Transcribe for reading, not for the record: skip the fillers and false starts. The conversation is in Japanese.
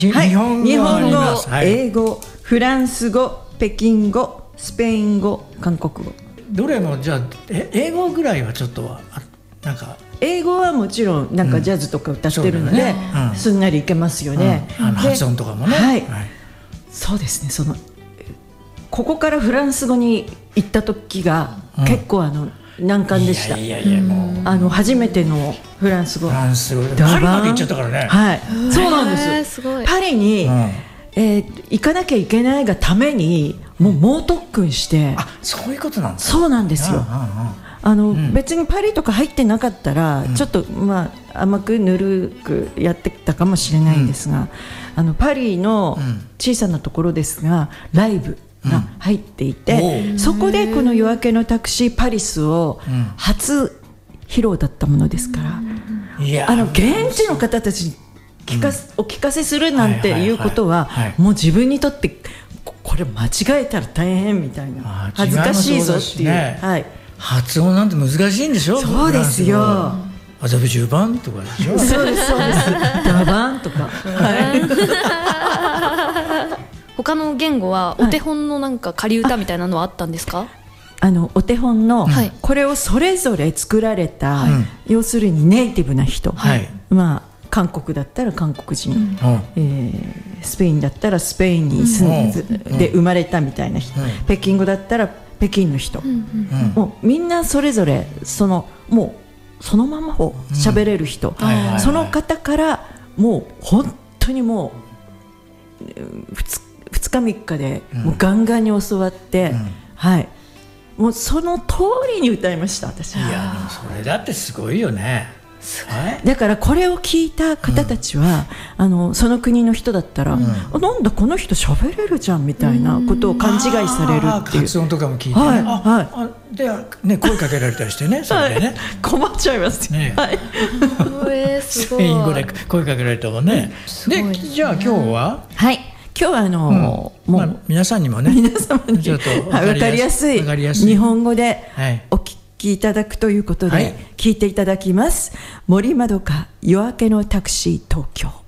はい、日本語、 はい、 英語、フランス語、北京語、スペイン語、韓国語。 どれもじゃあ英語ぐらいはちょっとはなんか。 英語はもちろんなんかジャズとか歌ってるので、すんなりいけますよね。 発音とかもね。 はい、そうですね。ここからフランス語に行った時が結構難関でした。初めてのフランス語。 パリまで行っちゃったからね。 はい、そうなんです。パリに行かなきゃいけないがためにもう猛特訓して。 あ、そういうことなんですか。 そうなんですよ。別にパリとか入ってなかったらちょっと甘くぬるくやってたかもしれないんですが、パリの小さなところですがライブが入っていて、そこでこの夜明けのタクシーパリスを初披露だったものですから、現地の方たちにお聞かせするなんていうことはもう自分にとってこれ間違えたら大変みたいな、恥ずかしいぞっていう。 発音なんて難しいんでしょ。 そうですよ。 アザブ10番とかでしょ。 そうですそうです。ダバンとか。 他の言語はお手本のなんか仮歌みたいなのはあったんですか。 お手本のこれをそれぞれ作られた、要するにネイティブな人、韓国だったら韓国人、スペインだったらスペインにで生まれたみたいな人、北京語だったら北京の人、もうみんなそれぞれもうそのままを喋れる人、その方からもう本当にもう2日3日でもうガンガンに教わって、もうその通りに歌いました私。 いやでもそれだってすごいよね。 だからこれを聞いた方たちは、その国の人だったら、なんだこの人喋れるじゃんみたいなことを勘違いされるっていう。 発音とかも聞いてね、で声かけられたりしてね、それでね困っちゃいますね。 スペイン語で声かけられたもんね。でじゃあ今日は今日はもう皆さんにもね、 皆様に分かりやすい日本語でお聞きいただくということで聞いていただきます。森まどか夜明けのタクシー東京。